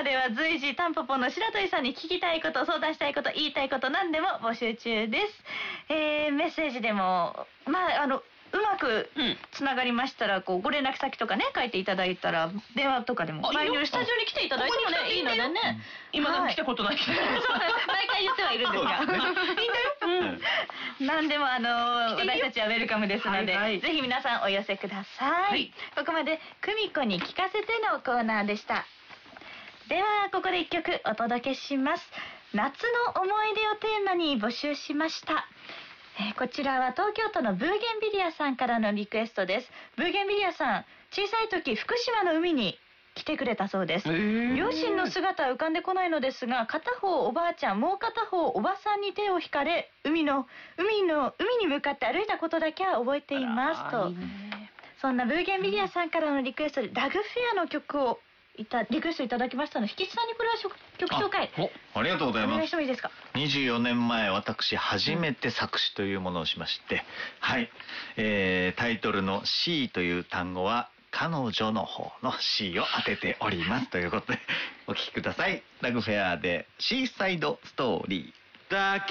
ーでは随時タンポポの白鳥さんに聞きたいこと、相談したいこと、言いたいこと何でも募集中です。メッセージでもうまくつながりましたらご連絡先とかね書いていただいたら、電話とかでもスタジオに来ていただいてもねいいのでね。 今でも来たことないけど毎回言ってはいるんですがいいんだよ。何でも私たちはウェルカムですので、ぜひ皆さんお寄せください。ここまで久美子に聞かせてのコーナーでした。ではここで一曲お届けします。夏の思い出をテーマに募集しました。こちらは東京都のブーゲンビリアさんからのリクエストです。ブーゲンビリアさん、小さい時福島の海に来てくれたそうです。両親の姿は浮かんでこないのですが、片方おばあちゃん、もう片方おばさんに手を引かれ、海に向かって歩いたことだけは覚えていますと。そんなブーゲンビリアさんからのリクエストでラグフェアの曲をリクエストいただきましたので、引地さんにこれは曲紹介ありがとうございます。 お願いしてもいいですか。 24年前私初めて作詞というものをしまして、はい、タイトルの C という単語は彼女の方の C を当てておりますということでお聴きください。ラグフェアでシーサイドストーリーだけ